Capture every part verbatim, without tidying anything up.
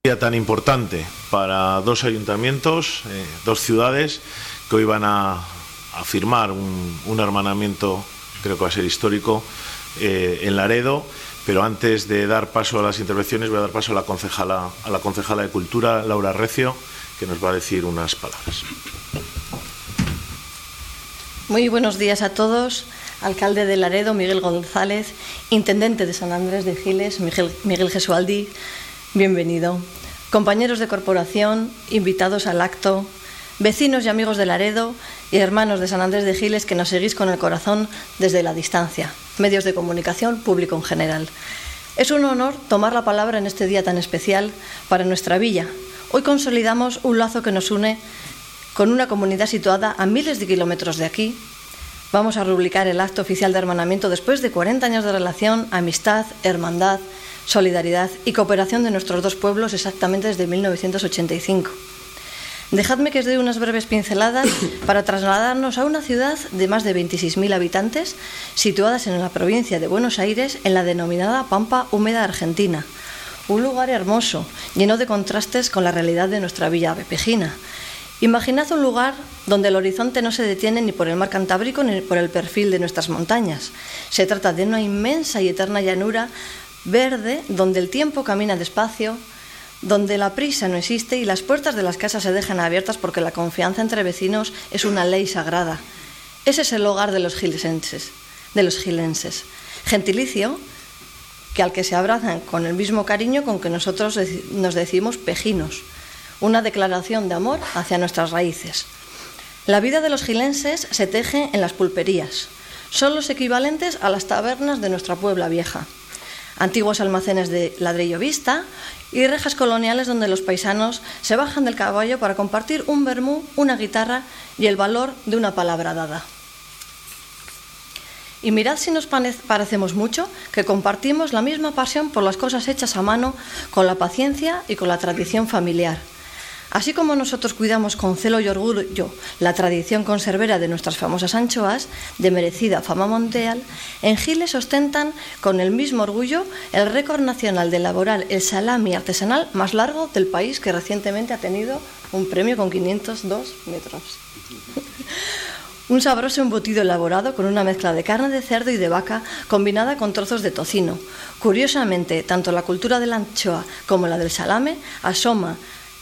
Día tan importante para dos ayuntamientos, eh, dos ciudades que hoy van a, a firmar un, un hermanamiento, creo que va a ser histórico, eh, en Laredo. Pero antes de dar paso a las intervenciones voy a dar paso a la concejala, a la concejala de Cultura, Laura Recio, que nos va a decir unas palabras. Muy buenos días a todos. Alcalde de Laredo, Miguel González, intendente de San Andrés de Giles, Miguel, Miguel Gesualdi, bienvenido. Compañeros de corporación, invitados al acto, vecinos y amigos de Laredo y hermanos de San Andrés de Giles que nos seguís con el corazón desde la distancia, medios de comunicación, público en general. Es un honor tomar la palabra en este día tan especial para nuestra villa. Hoy consolidamos un lazo que nos une con una comunidad situada a miles de kilómetros de aquí. Vamos a rubricar el acto oficial de hermanamiento después de cuarenta años de relación, amistad, hermandad, solidaridad y cooperación de nuestros dos pueblos exactamente desde mil novecientos ochenta y cinco. Dejadme que os dé unas breves pinceladas para trasladarnos a una ciudad de más de veintiséis mil habitantes situadas en la provincia de Buenos Aires, en la denominada Pampa Húmeda Argentina. Un lugar hermoso, lleno de contrastes con la realidad de nuestra villa vepejina. Imaginad un lugar donde el horizonte no se detiene ni por el mar Cantábrico ni por el perfil de nuestras montañas. Se trata de una inmensa y eterna llanura verde donde el tiempo camina despacio, donde la prisa no existe y las puertas de las casas se dejan abiertas porque la confianza entre vecinos es una ley sagrada. Ese es el hogar de los gilenses, de los gilenses. Gentilicio que al que se abrazan con el mismo cariño con que nosotros nos decimos pejinos. Una declaración de amor hacia nuestras raíces. La vida de los gilenses se teje en las pulperías. Son los equivalentes a las tabernas de nuestra Puebla Vieja. Antiguos almacenes de ladrillo vista y rejas coloniales donde los paisanos se bajan del caballo para compartir un vermú, una guitarra y el valor de una palabra dada. Y mirad si nos parecemos mucho, que compartimos la misma pasión por las cosas hechas a mano, con la paciencia y con la tradición familiar. Así como nosotros cuidamos con celo y orgullo la tradición conservera de nuestras famosas anchoas, de merecida fama mundial, en Giles ostentan con el mismo orgullo el récord nacional de elaborar el salami artesanal más largo del país, que recientemente ha tenido un premio con quinientos dos metros. Un sabroso embutido elaborado con una mezcla de carne de cerdo y de vaca combinada con trozos de tocino. Curiosamente, tanto la cultura de la anchoa como la del salame asoma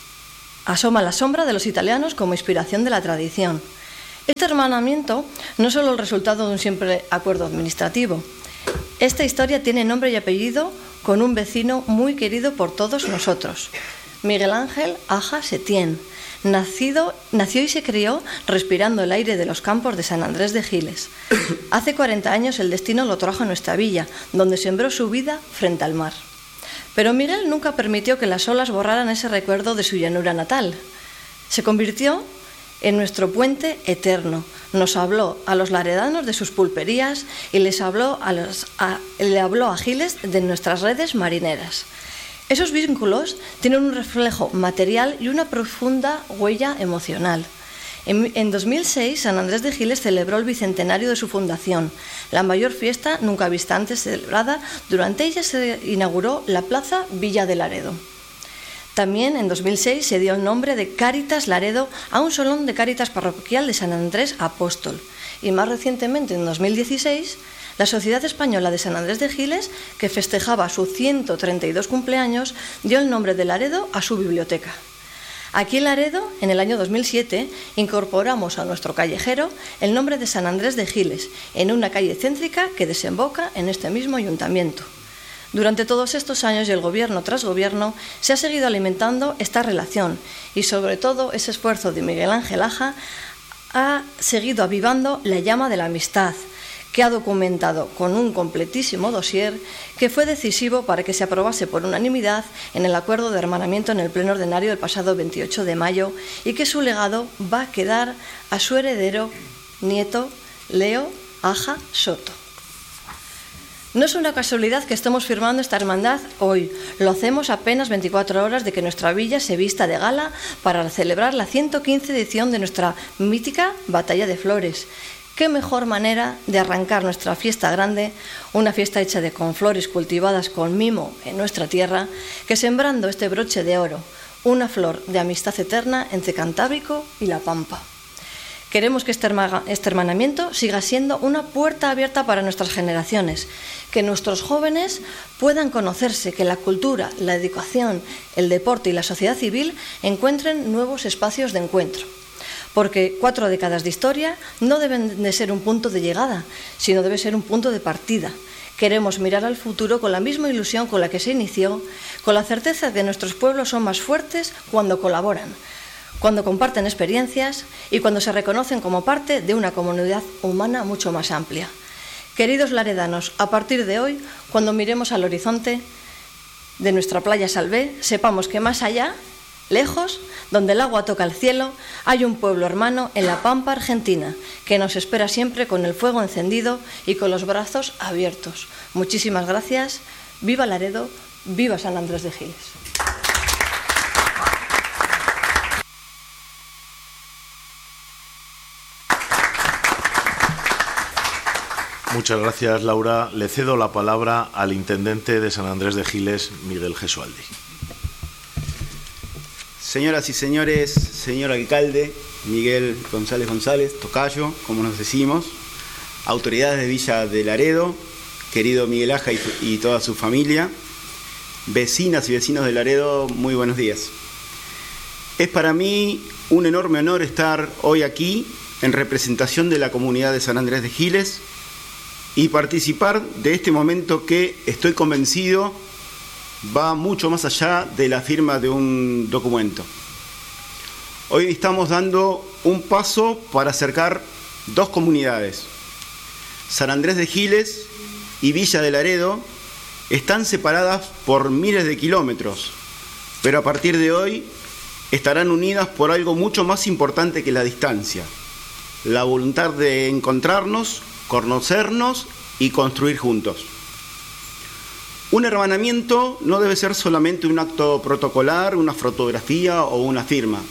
Asoma la sombra de los italianos como inspiración de la tradición. Este hermanamiento no es solo el resultado de un simple acuerdo administrativo. Esta historia tiene nombre y apellido con un vecino muy querido por todos nosotros. Miguel Ángel Aja Setién, nacido, nació y se crió respirando el aire de los campos de San Andrés de Giles. Hace cuarenta años el destino lo trajo a nuestra villa, donde sembró su vida frente al mar. Pero Miguel nunca permitió que las olas borraran ese recuerdo de su llanura natal. Se convirtió en nuestro puente eterno. Nos habló a los laredanos de sus pulperías y les habló a los, a, le habló a Giles de nuestras redes marineras. Esos vínculos tienen un reflejo material y una profunda huella emocional. En, en dos mil seis, San Andrés de Giles celebró el bicentenario de su fundación, la mayor fiesta nunca vista antes celebrada. Durante ella se inauguró la Plaza Villa de Laredo. También en dos mil seis se dio el nombre de Cáritas Laredo a un salón de Cáritas parroquial de San Andrés Apóstol. Y más recientemente, en dos mil dieciséis, la Sociedad Española de San Andrés de Giles, que festejaba su ciento treinta y dos cumpleaños, dio el nombre de Laredo a su biblioteca. Aquí en Laredo, en el año dos mil siete, incorporamos a nuestro callejero el nombre de San Andrés de Giles, en una calle céntrica que desemboca en este mismo ayuntamiento. Durante todos estos años y el gobierno tras gobierno se ha seguido alimentando esta relación y sobre todo ese esfuerzo de Miguel Ángel Aja ha seguido avivando la llama de la amistad, que ha documentado con un completísimo dossier que fue decisivo para que se aprobase por unanimidad en el acuerdo de hermanamiento en el pleno ordinario del pasado veintiocho de mayo y que su legado va a quedar a su heredero, nieto, Leo Aja Soto. No es una casualidad que estemos firmando esta hermandad hoy. Lo hacemos a apenas veinticuatro horas de que nuestra villa se vista de gala para celebrar la ciento quince edición de nuestra mítica Batalla de Flores, qué mejor manera de arrancar nuestra fiesta grande, una fiesta hecha de con flores cultivadas con mimo en nuestra tierra, que sembrando este broche de oro, una flor de amistad eterna entre Cantábrico y La Pampa. Queremos que este hermanamiento siga siendo una puerta abierta para nuestras generaciones, que nuestros jóvenes puedan conocerse, que la cultura, la educación, el deporte y la sociedad civil encuentren nuevos espacios de encuentro. Porque cuatro décadas de historia no deben de ser un punto de llegada, sino debe ser un punto de partida. Queremos mirar al futuro con la misma ilusión con la que se inició, con la certeza de que nuestros pueblos son más fuertes cuando colaboran, cuando comparten experiencias y cuando se reconocen como parte de una comunidad humana mucho más amplia. Queridos laredanos, a partir de hoy, cuando miremos al horizonte de nuestra playa Salvé, sepamos que más allá, lejos, donde el agua toca el cielo, hay un pueblo hermano en la Pampa Argentina, que nos espera siempre con el fuego encendido y con los brazos abiertos. Muchísimas gracias. Viva Laredo, viva San Andrés de Giles. Muchas gracias, Laura. Le cedo la palabra al intendente de San Andrés de Giles, Miguel Gesualdi. Señoras y señores, señor alcalde, Miguel González González, tocayo, como nos decimos, autoridades de Villa de Laredo, querido Miguel Aja y, y toda su familia, vecinas y vecinos de Laredo, muy buenos días. Es para mí un enorme honor estar hoy aquí en representación de la comunidad de San Andrés de Giles y participar de este momento que estoy convencido va mucho más allá de la firma de un documento. Hoy estamos dando un paso para acercar dos comunidades. San Andrés de Giles y Villa de Laredo están separadas por miles de kilómetros, pero a partir de hoy estarán unidas por algo mucho más importante que la distancia: la voluntad de encontrarnos, conocernos y construir juntos. Un hermanamiento no debe ser solamente un acto protocolar, una fotografía o una firma.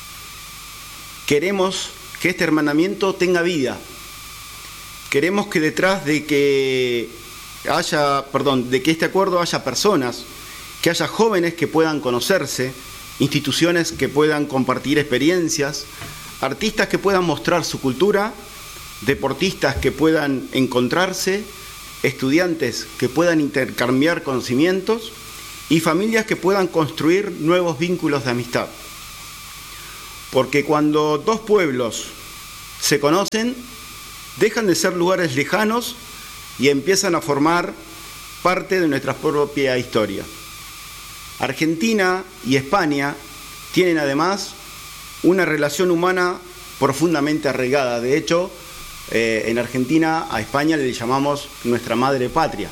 Queremos que este hermanamiento tenga vida. Queremos que detrás de que haya, perdón, de que este acuerdo haya personas, que haya jóvenes que puedan conocerse, instituciones que puedan compartir experiencias, artistas que puedan mostrar su cultura, deportistas que puedan encontrarse, estudiantes que puedan intercambiar conocimientos y familias que puedan construir nuevos vínculos de amistad. Porque cuando dos pueblos se conocen, dejan de ser lugares lejanos y empiezan a formar parte de nuestra propia historia. Argentina y España tienen además una relación humana profundamente arraigada. De hecho, eh, en Argentina a España le llamamos nuestra madre patria.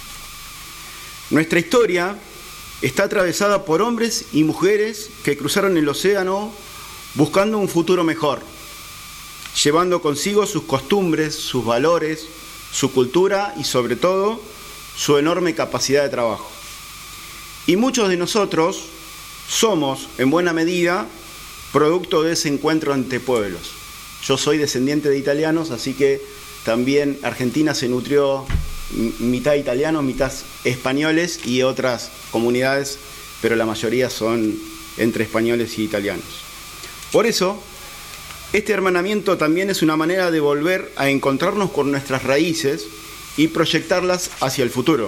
Nuestra historia está atravesada por hombres y mujeres que cruzaron el océano buscando un futuro mejor, llevando consigo sus costumbres, sus valores, su cultura y sobre todo su enorme capacidad de trabajo. Y muchos de nosotros somos, en buena medida, producto de ese encuentro entre pueblos. Yo soy descendiente de italianos, así que también Argentina se nutrió mitad italianos, mitad españoles y otras comunidades, pero la mayoría son entre españoles y italianos. Por eso, este hermanamiento también es una manera de volver a encontrarnos con nuestras raíces y proyectarlas hacia el futuro.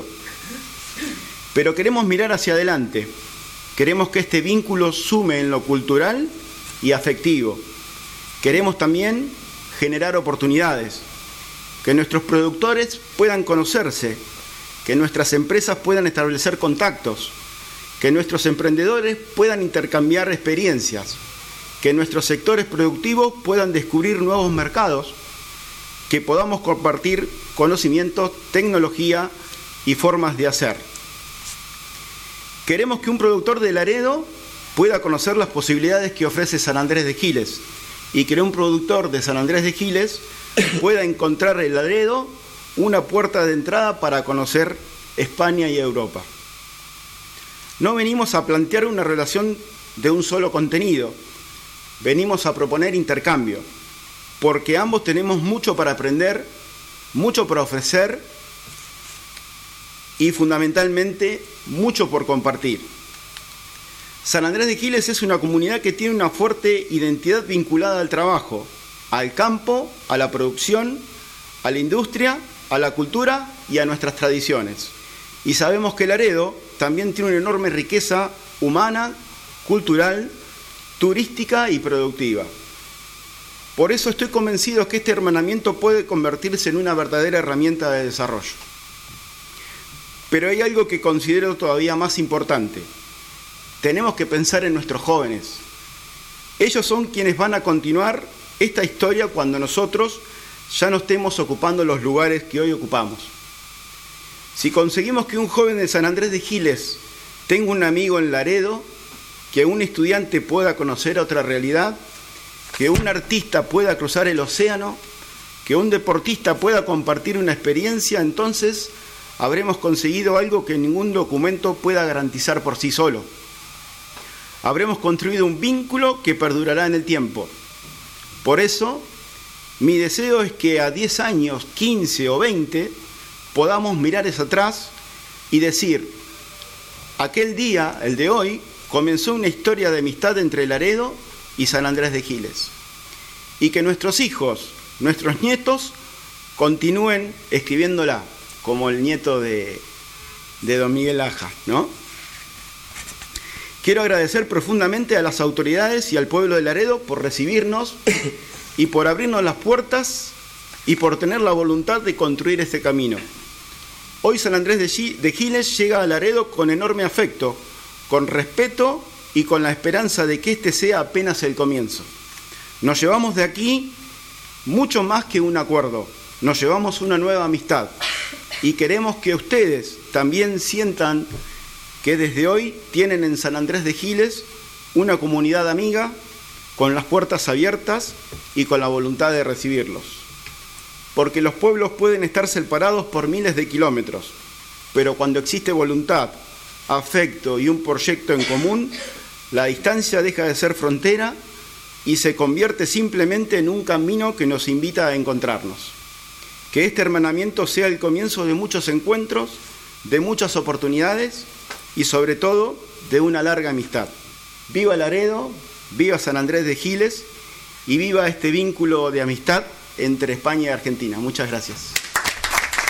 Pero queremos mirar hacia adelante. Queremos que este vínculo sume en lo cultural y afectivo. Queremos también generar oportunidades, que nuestros productores puedan conocerse, que nuestras empresas puedan establecer contactos, que nuestros emprendedores puedan intercambiar experiencias, que nuestros sectores productivos puedan descubrir nuevos mercados, que podamos compartir conocimientos, tecnología y formas de hacer. Queremos que un productor de Laredo pueda conocer las posibilidades que ofrece San Andrés de Giles y que un productor de San Andrés de Giles pueda encontrar en Laredo una puerta de entrada para conocer España y Europa. No venimos a plantear una relación de un solo contenido, venimos a proponer intercambio. porque ambos tenemos mucho para aprender, mucho para ofrecer y fundamentalmente mucho por compartir. San Andrés de Giles es una comunidad que tiene una fuerte identidad vinculada al trabajo, al campo, a la producción, a la industria, a la cultura y a nuestras tradiciones. Y sabemos que Laredo también tiene una enorme riqueza humana, cultural, turística y productiva. Por eso estoy convencido que este hermanamiento puede convertirse en una verdadera herramienta de desarrollo. Pero hay algo que considero todavía más importante. Tenemos que pensar en nuestros jóvenes. Ellos son quienes van a continuar esta historia cuando nosotros ya no estemos ocupando los lugares que hoy ocupamos. Si conseguimos que un joven de San Andrés de Giles tenga un amigo en Laredo, que un estudiante pueda conocer otra realidad, que un artista pueda cruzar el océano, que un deportista pueda compartir una experiencia, entonces habremos conseguido algo que ningún documento pueda garantizar por sí solo. Habremos construido un vínculo que perdurará en el tiempo. Por eso, mi deseo es que a diez años, quince o veinte, podamos mirar hacia atrás y decir, aquel día, el de hoy, comenzó una historia de amistad entre Laredo y San Andrés de Giles. Y que nuestros hijos, nuestros nietos, continúen escribiéndola, como el nieto de, de don Miguel Aja, ¿no? Quiero agradecer profundamente a las autoridades y al pueblo de Laredo por recibirnos y por abrirnos las puertas y por tener la voluntad de construir este camino. Hoy San Andrés de Giles llega a Laredo con enorme afecto, con respeto y con la esperanza de que este sea apenas el comienzo. Nos llevamos de aquí mucho más que un acuerdo, nos llevamos una nueva amistad y queremos que ustedes también sientan que desde hoy tienen en San Andrés de Giles una comunidad amiga con las puertas abiertas y con la voluntad de recibirlos. Porque los pueblos pueden estar separados por miles de kilómetros, pero cuando existe voluntad, afecto y un proyecto en común, la distancia deja de ser frontera y se convierte simplemente en un camino que nos invita a encontrarnos. Que este hermanamiento sea el comienzo de muchos encuentros, de muchas oportunidades y sobre todo de una larga amistad. Viva Laredo, viva San Andrés de Giles y viva este vínculo de amistad entre España y Argentina. Muchas gracias.